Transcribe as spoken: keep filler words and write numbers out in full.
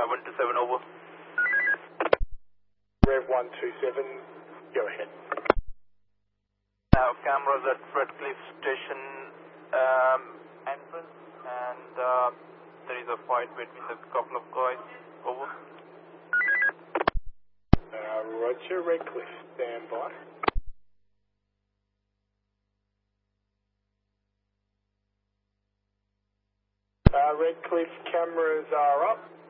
one two seven, over. Rev one two seven, go ahead. Now cameras at Redcliffe Station um, entrance, and uh, there is a fight between a couple of guys, over. Uh, Roger, Redcliffe, stand by. Uh, Redcliffe cameras are up.